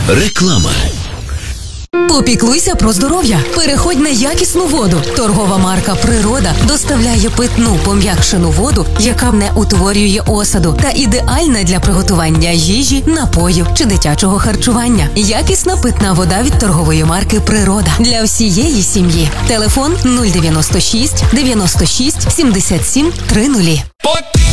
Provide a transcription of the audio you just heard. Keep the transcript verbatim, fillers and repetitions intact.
Реклама. Попіклуйся про здоров'я. Переходь на якісну воду. Торгова марка «Природа» доставляє питну пом'якшену воду, яка не утворює осаду та ідеальна для приготування їжі, напоїв чи дитячого харчування. Якісна питна вода від торгової марки «Природа» для всієї сім'ї. Телефон нуль дев'яносто шість дев'яносто шість сімдесят сім тридцять.